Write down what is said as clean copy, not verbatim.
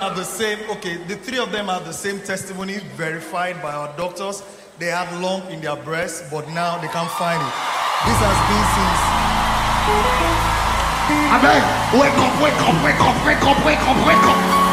the same, the three of them have the same testimony verified by our doctors. They had lump in their breast, but now they can't find it. This has been since. Amen. Wake up, wake up, wake up, wake up, wake up, wake up.